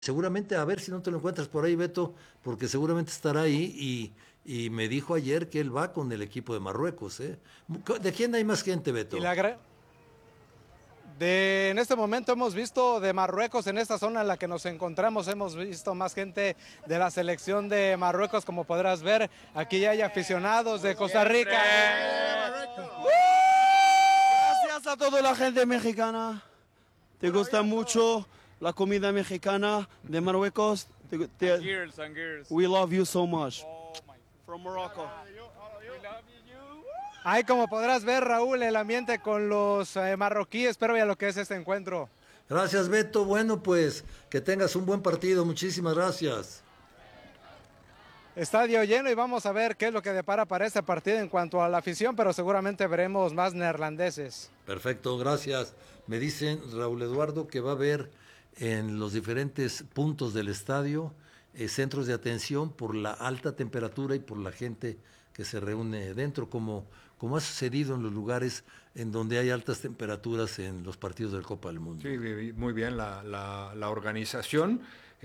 Seguramente, a ver si no te lo encuentras por ahí, Beto, porque seguramente estará ahí y me dijo ayer que él va con el equipo de Marruecos, ¿eh? ¿De quién hay más gente, Y Beto? la en este momento hemos visto de Marruecos en esta zona en la que nos encontramos, hemos visto más gente de la selección de Marruecos, como podrás ver, aquí ya hay aficionados de Costa Rica. Gracias a toda la gente mexicana. ¿Te gusta mucho la comida mexicana de Marruecos? We love you so much. From Morocco. Ahí como podrás ver, Raúl, el ambiente con los marroquíes, pero ya lo que es este encuentro. Gracias, Beto. Bueno, pues que tengas un buen partido. Muchísimas gracias. Estadio lleno y vamos a ver qué es lo que depara para este partido en cuanto a la afición, pero seguramente veremos más neerlandeses. Perfecto, gracias. Me dicen, Raúl Eduardo, que va a haber en los diferentes puntos del estadio centros de atención por la alta temperatura y por la gente que se reúne dentro, como ha sucedido en los lugares en donde hay altas temperaturas en los partidos del Copa del Mundo. Sí, muy bien la organización.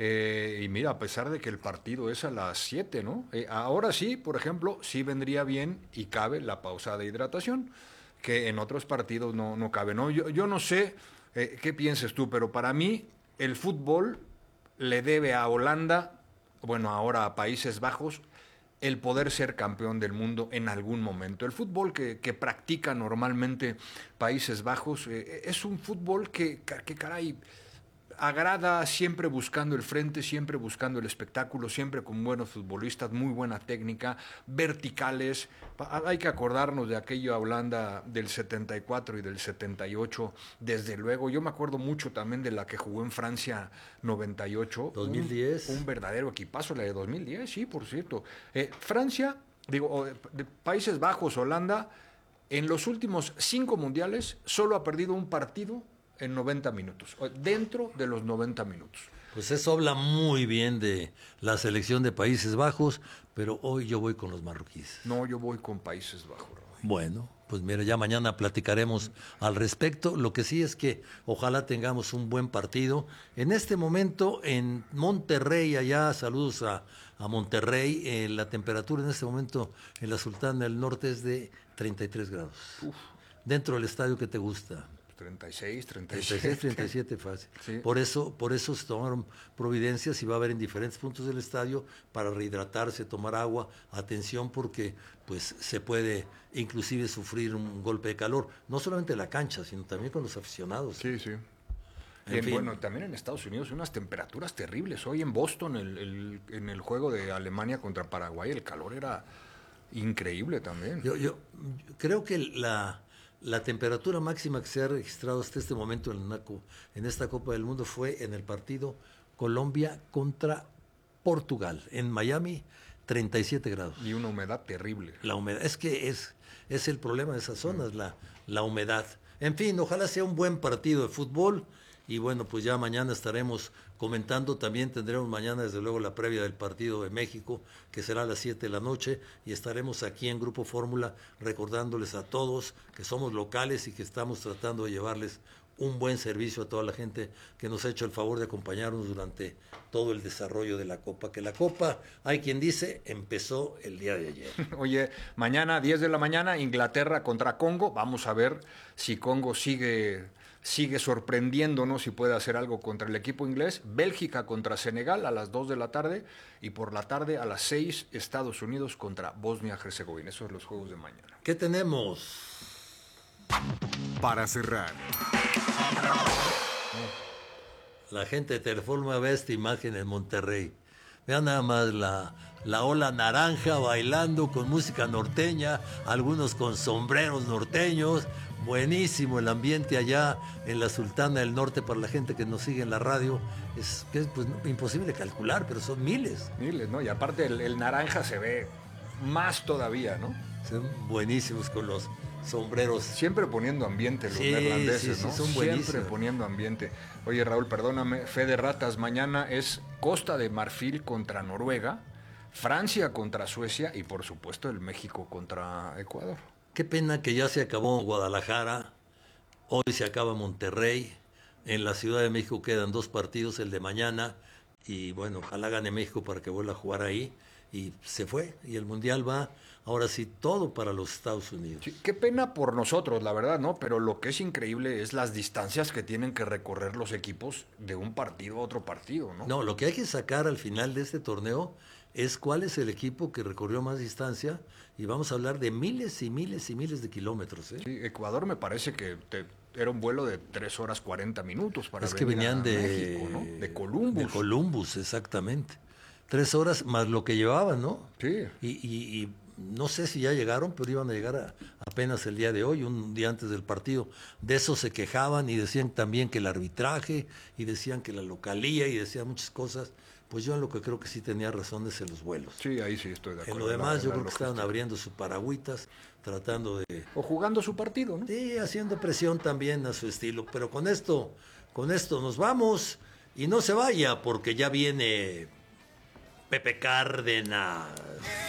Y mira, a pesar de que el partido es a las 7, ¿no? Ahora sí, por ejemplo, sí vendría bien y cabe la pausa de hidratación, que en otros partidos no cabe, ¿no? Yo no sé qué pienses tú, pero para mí el fútbol le debe a Holanda, bueno, ahora a Países Bajos, el poder ser campeón del mundo en algún momento. El fútbol que practica normalmente Países Bajos es un fútbol que caray, agrada, siempre buscando el frente, siempre buscando el espectáculo, siempre con buenos futbolistas, muy buena técnica, verticales. Hay que acordarnos de aquella Holanda del 74 y del 78, desde luego. Yo me acuerdo mucho también de la que jugó en Francia 98. 2010. Un verdadero equipazo, la de 2010, sí, por cierto. Francia, de Países Bajos, Holanda, en los últimos 5 mundiales solo ha perdido un partido en 90 minutos, dentro de los 90 minutos. Pues eso habla muy bien de la selección de Países Bajos, pero hoy yo voy con los marroquíes. No, yo voy con Países Bajos. Bueno, pues mira, ya mañana platicaremos al respecto. Lo que sí es que ojalá tengamos un buen partido. En este momento en Monterrey, allá, saludos a Monterrey, la temperatura en este momento en la Sultana del Norte es de 33 grados. Uf. Dentro del estadio que te gusta. 36, 37. 37 fácil. Sí. Por eso se tomaron providencias y va a haber en diferentes puntos del estadio para rehidratarse, tomar agua, atención porque pues se puede inclusive sufrir un golpe de calor, no solamente en la cancha, sino también con los aficionados. Sí, sí. Bueno, también en Estados Unidos unas temperaturas terribles. Hoy en Boston, en el juego de Alemania contra Paraguay, el calor era increíble también. Yo creo que la temperatura máxima que se ha registrado hasta este momento en esta Copa del Mundo fue en el partido Colombia contra Portugal, en Miami, 37 grados. Y una humedad terrible. La humedad, es que es el problema de esas zonas, la humedad. En fin, ojalá sea un buen partido de fútbol. Y bueno, pues ya mañana estaremos comentando, también tendremos mañana desde luego la previa del partido de México, que será a las 7 de la noche, y estaremos aquí en Grupo Fórmula recordándoles a todos que somos locales y que estamos tratando de llevarles un buen servicio a toda la gente que nos ha hecho el favor de acompañarnos durante todo el desarrollo de la Copa, que la Copa, hay quien dice, empezó el día de ayer. Oye, mañana 10 de la mañana, Inglaterra contra Congo, vamos a ver si Congo sigue sorprendiéndonos y puede hacer algo contra el equipo inglés. Bélgica contra Senegal a las 2 de la tarde y por la tarde a las 6 Estados Unidos contra Bosnia-Herzegovina. Esos son los juegos de mañana. ¿Qué tenemos? Para cerrar, la gente de Teleforma ve esta imagen en Monterrey. Vean nada más la ola naranja bailando con música norteña, algunos con sombreros norteños. Buenísimo el ambiente allá en la Sultana del Norte para la gente que nos sigue en la radio. Es pues, imposible calcular, pero son miles. Miles, ¿no? Y aparte el naranja se ve más todavía, ¿no? Son buenísimos con los sombreros. Siempre poniendo ambiente los neerlandeses, ¿no? Son siempre poniendo ambiente. Oye, Raúl, perdóname, fe de ratas, mañana es Costa de Marfil contra Noruega, Francia contra Suecia y por supuesto el México contra Ecuador. Qué pena que ya se acabó Guadalajara, hoy se acaba Monterrey, en la Ciudad de México quedan 2 partidos, el de mañana y bueno, ojalá gane México para que vuelva a jugar ahí, y se fue, y el Mundial va, ahora sí, todo para los Estados Unidos. Sí, qué pena por nosotros, la verdad, ¿no? Pero lo que es increíble es las distancias que tienen que recorrer los equipos de un partido a otro partido, ¿no? No, lo que hay que sacar al final de este torneo es cuál es el equipo que recorrió más distancia, y vamos a hablar de miles y miles y miles de kilómetros, ¿eh? Sí, Ecuador me parece que era un vuelo de 3 horas 40 minutos para Es que venir venían a de México, ¿no? De Columbus. De Columbus, exactamente. 3 horas más lo que llevaban, ¿no? Sí. Y no sé si ya llegaron, pero iban a llegar apenas el día de hoy, un día antes del partido. De eso se quejaban y decían también que el arbitraje, y decían que la localía, y decían muchas cosas. Pues yo en lo que creo que sí tenía razón es en los vuelos. Sí, ahí sí estoy de acuerdo. En lo demás yo creo que logística. estaban abriendo sus paragüitas, tratando de... O jugando su partido, ¿no? Sí, haciendo presión también a su estilo. Pero con esto nos vamos, y no se vaya porque ya viene Pepe Cárdenas.